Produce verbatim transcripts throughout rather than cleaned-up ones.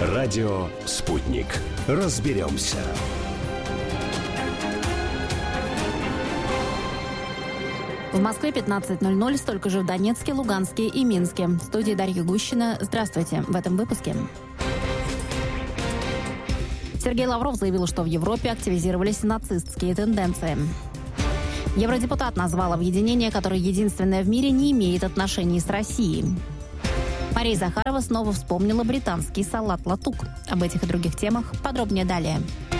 Радио «Спутник». Разберемся. В Москве пятнадцать ноль ноль, столько же в Донецке, Луганске и Минске. В студии Дарья Гущина. Здравствуйте. В этом выпуске. Сергей Лавров заявил, что в Европе активизировались нацистские тенденции. Евродепутат назвал объединение, которое единственное в мире, не имеет отношений с Россией. Мария Захарова снова вспомнила британский салат латук. Об этих и других темах подробнее далее.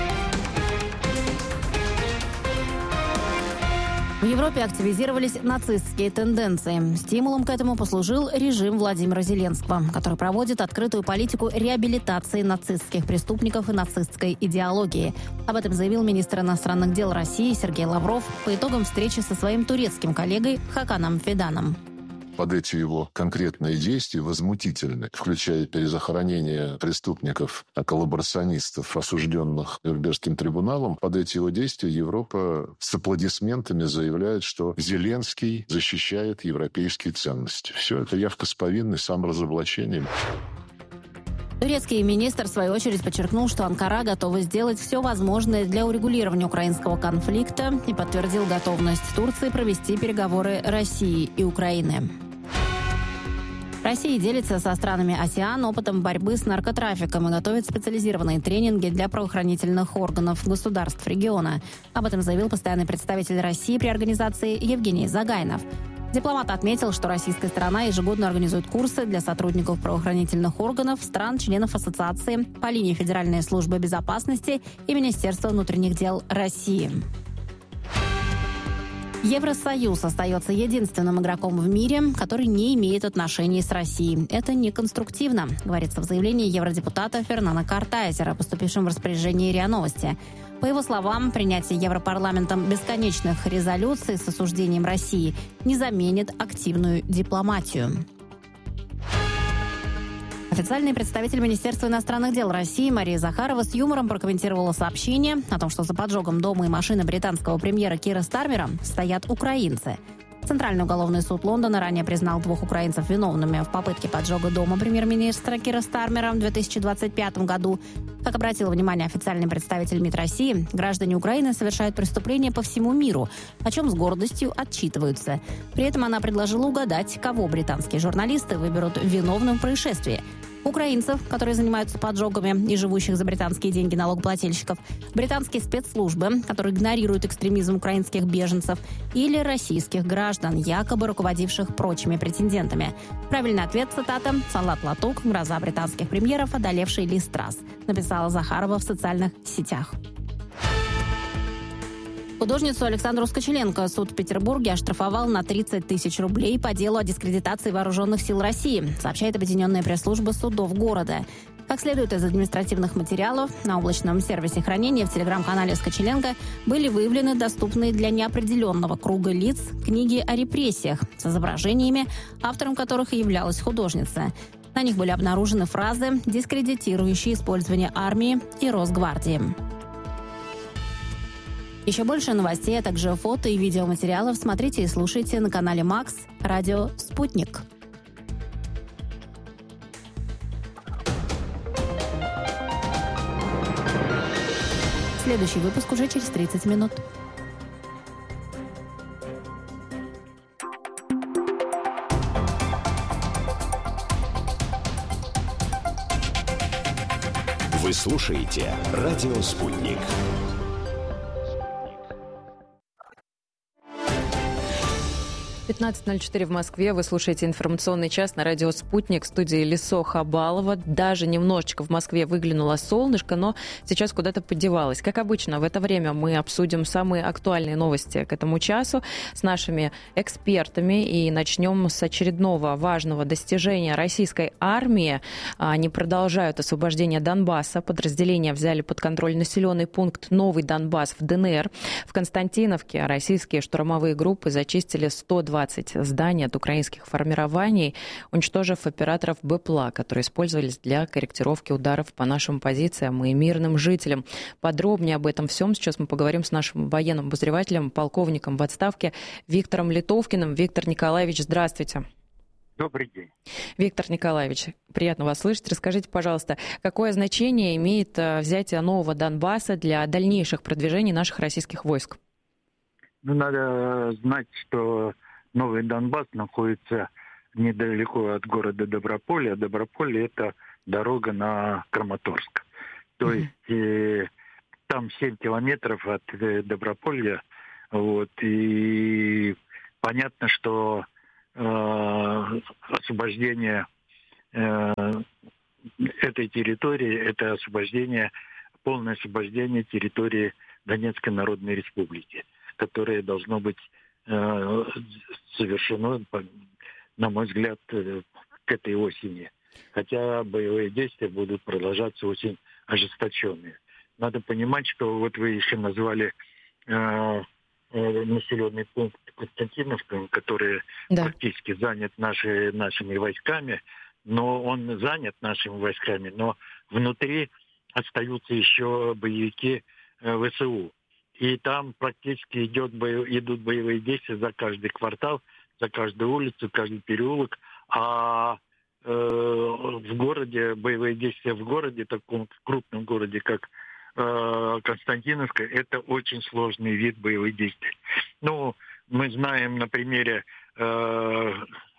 В Европе активизировались нацистские тенденции. Стимулом к этому послужил режим Владимира Зеленского, который проводит открытую политику реабилитации нацистских преступников и нацистской идеологии. Об этом заявил министр иностранных дел России Сергей Лавров по итогам встречи со своим турецким коллегой Хаканом Фиданом. Под эти его конкретные действия возмутительны, включая перезахоронение преступников, коллаборационистов, осужденных Нюрнбергским трибуналом. Под эти его действия Европа с аплодисментами заявляет, что Зеленский защищает европейские ценности. Все это явка с повинной, саморазоблачением. Турецкий министр, в свою очередь, подчеркнул, что Анкара готова сделать все возможное для урегулирования украинского конфликта и подтвердил готовность Турции провести переговоры России и Украины. Россия делится со странами АСЕАН опытом борьбы с наркотрафиком и готовит специализированные тренинги для правоохранительных органов государств региона. Об этом заявил постоянный представитель России при организации Евгений Загайнов. Дипломат отметил, что российская сторона ежегодно организует курсы для сотрудников правоохранительных органов стран-членов ассоциации по линии Федеральной службы безопасности и Министерства внутренних дел России. Евросоюз остается единственным игроком в мире, который не имеет отношений с Россией. Это неконструктивно, говорится в заявлении евродепутата Фернана Картайзера, поступившем в распоряжение РИА Новости. По его словам, принятие Европарламентом бесконечных резолюций с осуждением России не заменит активную дипломатию. Официальный представитель Министерства иностранных дел России Мария Захарова с юмором прокомментировала сообщение о том, что за поджогом дома и машины британского премьера Кира Стармера стоят украинцы. Центральный уголовный суд Лондона ранее признал двух украинцев виновными в попытке поджога дома премьер-министра Кира Стармера в две тысячи двадцать пятом году. Как обратил внимание официальный представитель МИД России, граждане Украины совершают преступления по всему миру, о чем с гордостью отчитываются. При этом она предложила угадать, кого британские журналисты выберут виновным в происшествии. Украинцев, которые занимаются поджогами и живущих за британские деньги налогоплательщиков, британские спецслужбы, которые игнорируют экстремизм украинских беженцев, или российских граждан, якобы руководивших прочими претендентами. Правильный ответ, цитата, «Салат латук, гроза британских премьеров, одолевший Ли Страс», написала Захарова в социальных сетях. Художницу Александру Скочеленко суд в Петербурге оштрафовал на тридцать тысяч рублей по делу о дискредитации вооруженных сил России, сообщает объединенная пресс-служба судов города. Как следует из административных материалов, на облачном сервисе хранения в телеграм-канале Скочеленко были выявлены доступные для неопределенного круга лиц книги о репрессиях с изображениями, автором которых являлась художница. На них были обнаружены фразы, дискредитирующие использование армии и Росгвардии. Еще больше новостей, а также фото и видеоматериалов смотрите и слушайте на канале Макс «Радио Спутник». Следующий выпуск уже через тридцать минут. Вы слушаете «Радио Спутник». пятнадцать ноль четыре в Москве. Вы слушаете информационный час на радио «Спутник», в студии Лисо Хабалова. Даже немножечко в Москве выглянуло солнышко, но сейчас куда-то подевалось. Как обычно, в это время мы обсудим самые актуальные новости к этому часу с нашими экспертами. И начнем с очередного важного достижения российской армии. Они продолжают освобождение Донбасса. Подразделения взяли под контроль населенный пункт Новый Донбасс в ДНР. В Константиновке российские штурмовые группы зачистили сто двадцать зданий от украинских формирований, уничтожив операторов БПЛА, которые использовались для корректировки ударов по нашим позициям и мирным жителям. Подробнее об этом всем сейчас мы поговорим с нашим военным обозревателем, полковником в отставке Виктором Литовкиным. Виктор Николаевич, здравствуйте. Добрый день. Виктор Николаевич, приятно вас слышать. Расскажите, пожалуйста, какое значение имеет взятие нового Донбасса для дальнейших продвижений наших российских войск? Ну, надо знать, что новый Донбасс находится недалеко от города Доброполя. Доброполе – это дорога на Краматорск. То mm-hmm. есть э, там семь километров от э, Доброполья. Вот, и понятно, что э, освобождение э, этой территории – это освобождение, полное освобождение территории Донецкой Народной Республики, которое должно быть э, совершено, на мой взгляд, э, к этой осени. Хотя боевые действия будут продолжаться очень ожесточенные. Надо понимать, что вот вы еще назвали э, э, населенный пункт Константиновка, который да. практически занят наши, нашими войсками, но он занят нашими войсками, но внутри остаются еще боевики э, ВСУ. И там практически идет бо... идут боевые действия за каждый квартал, за каждую улицу, каждый переулок. А э, в городе, боевые действия в городе, таком крупном городе, как э, Константиновка, это очень сложный вид боевых действий. Ну, мы знаем на примере э,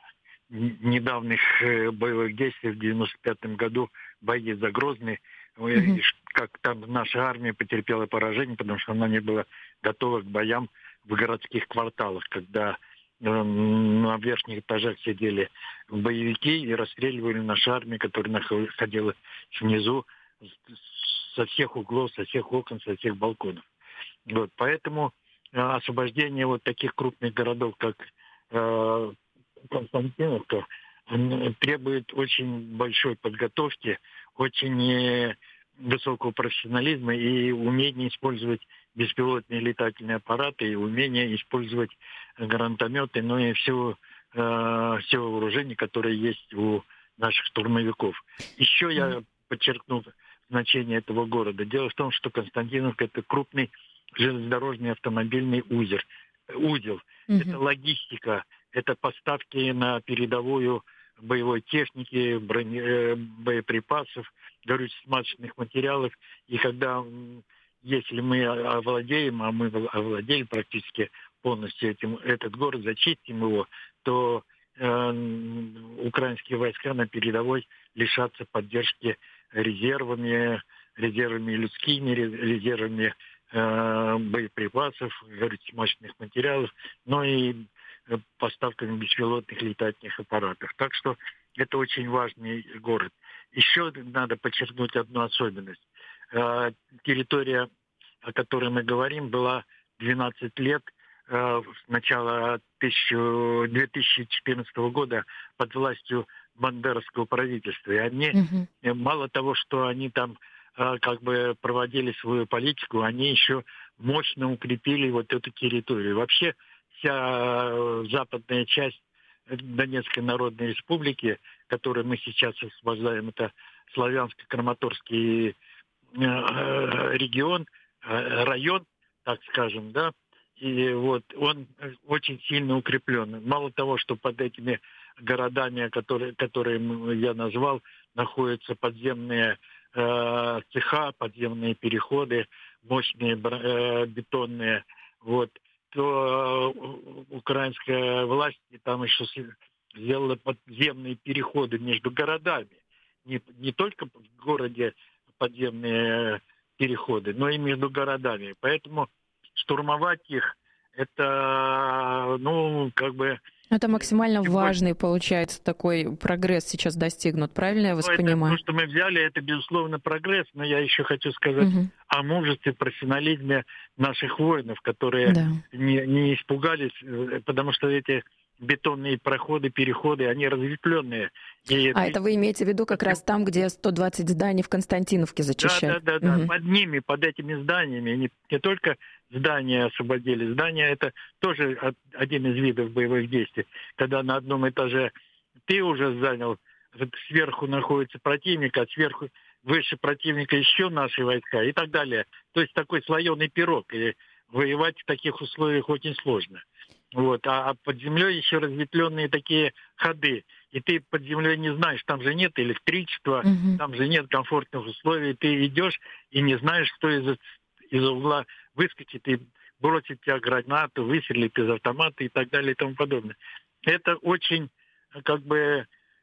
недавних боевых действий в девяносто пятом году бои за Грозный, mm-hmm. как там наша армия потерпела поражение, потому что она не была готова к боям в городских кварталах, когда э, на верхних этажах сидели боевики и расстреливали нашу армию, которая находилась внизу со всех углов, со всех окон, со всех балконов. Вот, поэтому э, освобождение вот таких крупных городов, как э, Константиновка, требует очень большой подготовки, очень высокого профессионализма и умения использовать беспилотные летательные аппараты, и умения использовать гранатометы, ну и все, э, все вооружение, которое есть у наших штурмовиков. Еще я подчеркну значение этого города. Дело в том, что Константиновка – это крупный железнодорожный автомобильный узел. узел. Mm-hmm. Это логистика, это поставки на передовую боевой техники, броне, боеприпасов, горюче-смазочных материалов. И когда, если мы овладеем, а мы овладели практически полностью этим, этот город, зачистим его, то э, украинские войска на передовой лишатся поддержки резервами, резервами людскими, резервами э, боеприпасов, горюче-смазочных материалов, но и поставками беспилотных летательных аппаратов. Так что это очень важный город. Еще надо подчеркнуть одну особенность. Э, территория, о которой мы говорим, была двенадцать лет э, с начала две тысячи четырнадцатого года под властью бандеровского правительства. И они, угу. мало того, что они там э, как бы проводили свою политику, они еще мощно укрепили вот эту территорию. Вообще вся западная часть Донецкой Народной Республики, которую мы сейчас освобождаем, это Славянско-Краматорский регион, район, так скажем, да, и вот он очень сильно укреплен. Мало того, что под этими городами, которые, которые я назвал, находятся подземные э, цеха, подземные переходы, мощные э, бетонные, вот, то украинская власть там еще сделала подземные переходы между городами. Не, не только в городе подземные переходы, но и между городами. Поэтому штурмовать их, это, ну, как бы... Это максимально важный, получается, такой прогресс сейчас достигнут, правильно я вас ну, понимаю? Это, то, что мы взяли, это, безусловно, прогресс, но я еще хочу сказать угу. о мужестве, профессионализме наших воинов, которые да. не, не испугались, потому что эти бетонные проходы, переходы, они разветвленные. И а это... это вы имеете в виду как раз там, где сто двадцать зданий в Константиновке зачищают? Да, да, да, угу. да. Под ними, под этими зданиями, не, не только здания освободили. Здания — это тоже один из видов боевых действий. Когда на одном этаже ты уже занял, сверху находится противник, а сверху выше противника еще наши войска и так далее. То есть такой слоеный пирог. И воевать в таких условиях очень сложно. Вот. А под землей еще разветвленные такие ходы. и ты под землей не знаешь, там же нет электричества, Мгм. там же нет комфортных условий, ты идешь и не знаешь, что из, из угла выскочит и бросит тебя гранату, выстрелит из автомата и так далее и тому подобное. Это очень, как бы,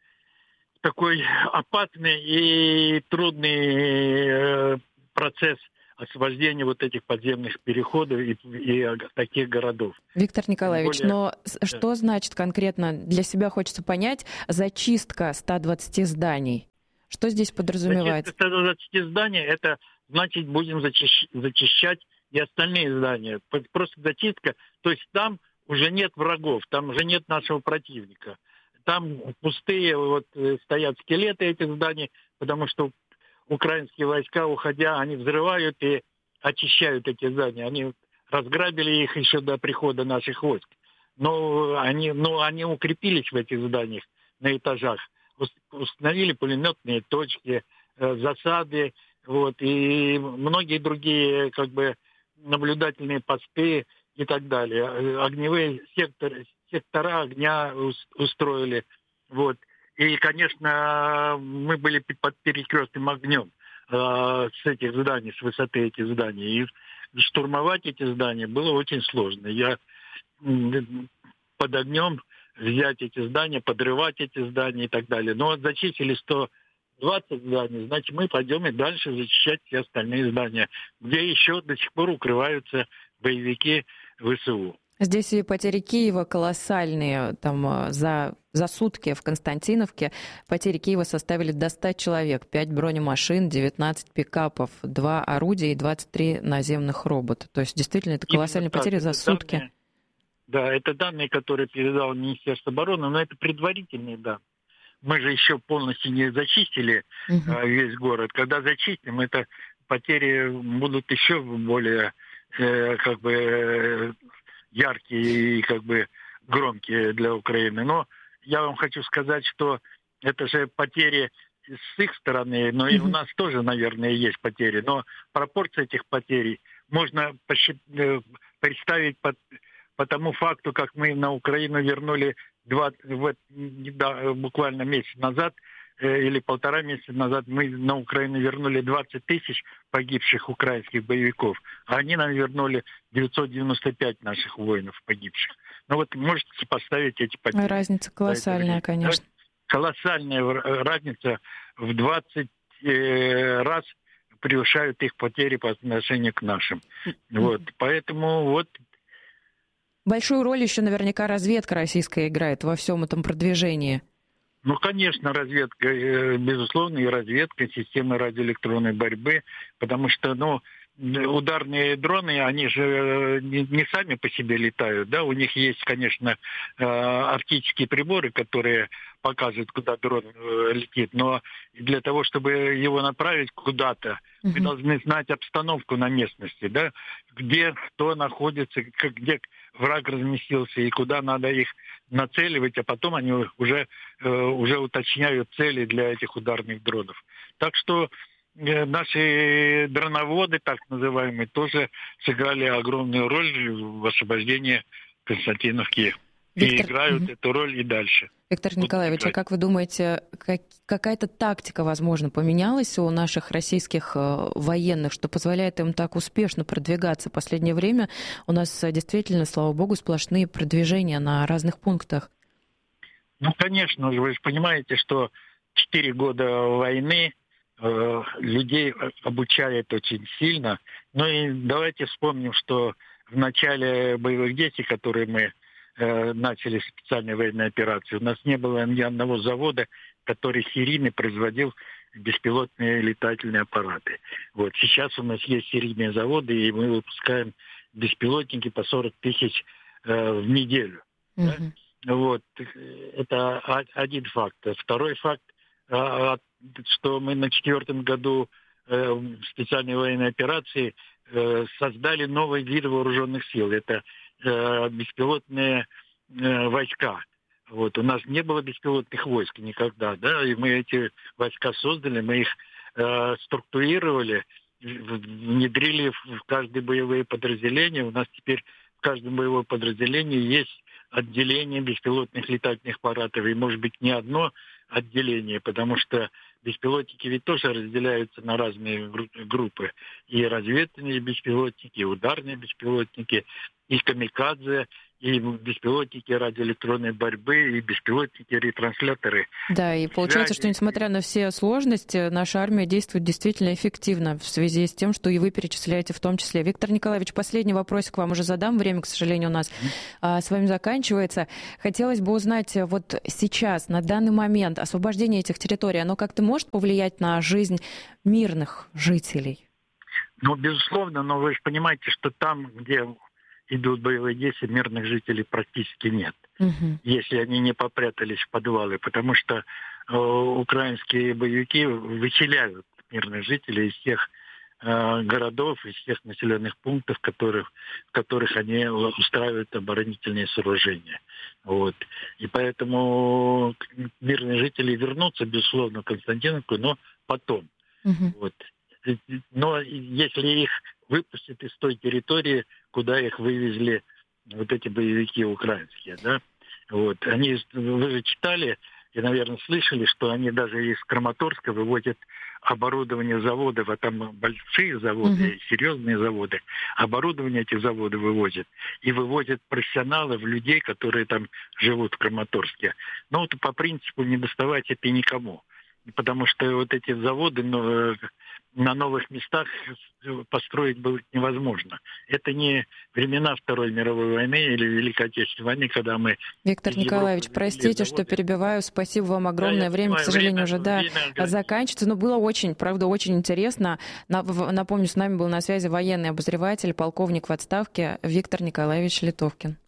такой опасный и трудный э, процесс освобождения вот этих подземных переходов и, и таких городов. Виктор Николаевич, более- но с- что значит конкретно, для себя хочется понять, зачистка ста двадцати зданий? Что здесь подразумевается? Зачистка ста двадцати зданий, это значит, будем зачищ- зачищать и остальные здания. П- Просто зачистка, то есть там уже нет врагов, там уже нет нашего противника. Там пустые вот э, стоят скелеты этих зданий, потому что украинские войска, уходя, они взрывают и очищают эти здания. Они разграбили их еще до прихода наших войск. Но они, но они укрепились в этих зданиях на этажах. Ус- Установили пулеметные точки, э, засады, вот, и многие другие, как бы, наблюдательные посты и так далее. Э, Огневые секторы, сектора огня ус- устроили. Вот. И, конечно, мы были пи- под перекрестным огнем э, с этих зданий, с высоты этих зданий. И штурмовать эти здания было очень сложно. Я м, под огнем взять эти здания, подрывать эти здания и так далее. Но вот зачистили сто двадцать зданий, значит, мы пойдем и дальше зачищать все остальные здания, где еще до сих пор укрываются боевики ВСУ. Здесь и потери Киева колоссальные. Там а, за, за сутки в Константиновке потери Киева составили до ста человек. пять бронемашин, девятнадцать пикапов, два орудия и двадцать три наземных робота. То есть действительно это колоссальные Именно так, потери за это сутки. данные- да, это данные, которые передало Министерство обороны, но это предварительные данные. Мы же еще полностью не зачистили Мгм. э, весь город. Когда зачистим, это потери будут еще более э, как бы э, яркие и как бы громкие для Украины. Но я вам хочу сказать, что это же потери с их стороны, но и у Мгм. нас тоже, наверное, есть потери. Но пропорция этих потерь можно посчит- э, представить по, по тому факту, как мы на Украину вернули два, вот, да, буквально месяц назад э, или полтора месяца назад мы на Украину вернули двадцать тысяч погибших украинских боевиков, а они нам вернули девятьсот девяносто пять наших воинов погибших. Ну вот можете сопоставить эти потери. Разница колоссальная, Да, конечно. колоссальная в- разница в двадцать э, раз превышают их потери по отношению к нашим. Вот. Поэтому вот Большую роль еще наверняка разведка российская играет во всем этом продвижении. Ну, конечно, разведка, э, безусловно, и разведка, система радиоэлектронной борьбы, потому что, ну, ударные дроны, они же э, не, не сами по себе летают, да, у них есть, конечно, э, оптические приборы, которые показывают, куда дрон э, летит, но для того, чтобы его направить куда-то, мы Мгм. должны знать обстановку на местности, да, где кто находится, как- где враг разместился и куда надо их нацеливать, а потом они уже, э, уже уточняют цели для этих ударных дронов. Так что э, наши дроноводы, так называемые, тоже сыграли огромную роль в освобождении Константиновки. И Виктор, играют мгм. эту роль и дальше. Виктор Будут Николаевич, а играть. как вы думаете, как- какая-то тактика, возможно, поменялась у наших российских э, военных, что позволяет им так успешно продвигаться? В последнее время у нас э, действительно, слава богу, сплошные продвижения на разных пунктах. Ну, конечно, вы же понимаете, что четыре года войны э, людей обучают очень сильно. Ну и давайте вспомним, что в начале боевых действий, которые мы э, начали специальной военной операции, у нас не было ни одного завода, который серийно производил беспилотные летательные аппараты. Вот сейчас у нас есть серийные заводы, и мы выпускаем беспилотники по сорок тысяч э, в неделю. Да? Мгм. Вот, это о- один факт. Второй факт, а, что мы на четвертом году э, специальной военной операции э, создали новый вид вооруженных сил. Это э, беспилотные э, войска. Вот, у нас не было беспилотных войск никогда, да, и мы эти войска создали, мы их э, структурировали, в- внедрили в в каждое боевое подразделение. У нас теперь в каждом боевом подразделении есть отделение беспилотных летательных аппаратов, и, может быть, не одно отделение, потому что беспилотники ведь тоже разделяются на разные группы. И разведывательные беспилотники, и ударные беспилотники, и камикадзе, и беспилотники радиоэлектронной борьбы, и беспилотники-ретрансляторы. Да, и получается, что несмотря на все сложности, наша армия действует действительно эффективно в связи с тем, что и вы перечисляете в том числе. Виктор Николаевич, последний вопрос к вам уже задам. Время, к сожалению, у нас mm-hmm. с вами заканчивается. Хотелось бы узнать, вот сейчас, на данный момент, освобождение этих территорий, оно как-то может повлиять на жизнь мирных жителей? Ну, безусловно, но вы же понимаете, что там, где идут боевые действия, мирных жителей практически нет. Угу. Если они не попрятались в подвалы, потому что э, украинские боевики выселяют мирных жителей из тех э, городов, из тех населенных пунктов, которых, в которых они устраивают оборонительные сооружения. Вот. И поэтому мирные жители вернутся, безусловно, в Константиновку, но потом. Угу. Вот. Но если их выпустят из той территории, куда их вывезли вот эти боевики украинские, да, вот, они, вы же читали и, наверное, слышали, что они даже из Краматорска выводят оборудование заводов, а там большие заводы, mm-hmm. серьезные заводы, оборудование этих заводов вывозят, и вывозят профессионалов, людей, которые там живут в Краматорске. Ну, вот по принципу не доставать это никому, потому что вот эти заводы, ну, на новых местах построить было невозможно. Это не времена Второй мировой войны или Великой Отечественной войны, когда мы... Виктор Николаевич, простите, что перебиваю. Спасибо вам огромное. Да, время, к сожалению, время, уже да, заканчивается. Но было очень, правда, очень интересно. Напомню, с нами был на связи военный обозреватель, полковник в отставке Виктор Николаевич Литовкин.